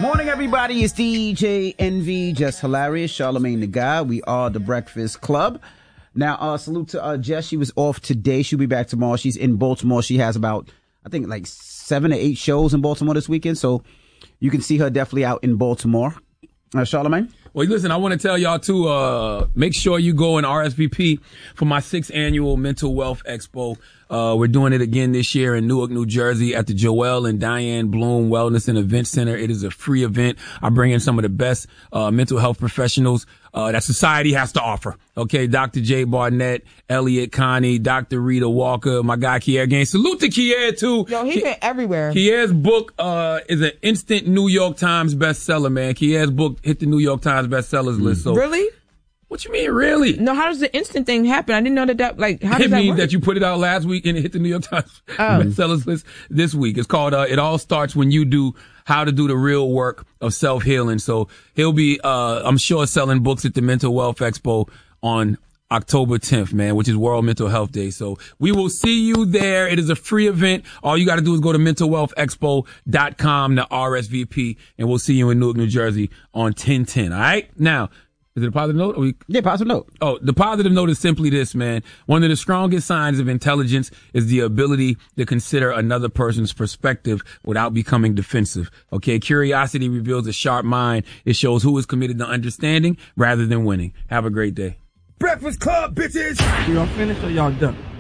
Morning, everybody. It's DJ Envy, just hilarious. Charlamagne the Guy. We are the Breakfast Club. Now, salute to Jess. She was off today. She'll be back tomorrow. She's in Baltimore. She has about, I think, like 7 or 8 shows in Baltimore this weekend. So you can see her definitely out in Baltimore. Charlamagne? Well, listen, I want to tell y'all to make sure you go and RSVP for my 6th annual Mental Wealth Expo. We're doing it again this year in Newark, New Jersey at the Joelle and Diane Bloom Wellness and Event Center. It is a free event. I bring in some of the best mental health professionals that society has to offer. Okay, Dr. Jay Barnett, Elliot Connie, Dr. Rita Walker, my guy Kier Gaines. Salute to Kier too. Yo, he's been everywhere. Kier's book is an instant New York Times bestseller, man. Kier's book hit the New York Times bestsellers list. So really? What you mean, really? No, how does the instant thing happen? I didn't know that, like, how does that work? It means that you put it out last week and it hit the New York Times bestsellers list this week. It's called It All Starts When You Do How to Do the Real Work of Self-Healing. So he'll be, I'm sure, selling books at the Mental Wealth Expo on October 10th, man, which is World Mental Health Day. So we will see you there. It is a free event. All you got to do is go to mentalwealthexpo.com to RSVP, and we'll see you in Newark, New Jersey on 10/10. All right? Now, is it a positive note? Yeah, positive note. Oh, the positive note is simply this, man. One of the strongest signs of intelligence is the ability to consider another person's perspective without becoming defensive. Okay, curiosity reveals a sharp mind. It shows who is committed to understanding rather than winning. Have a great day. Breakfast Club, bitches! Y'all finished or y'all done?